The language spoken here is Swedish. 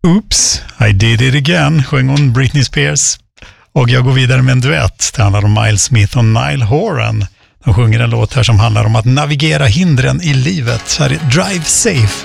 Oops, I did it again, sjöng hon Britney Spears. Och jag går vidare med en duett. Det handlar om Miles Smith och Niall Horan. De sjunger en låt här som handlar om att navigera hindren i livet. Här är Drive Safe.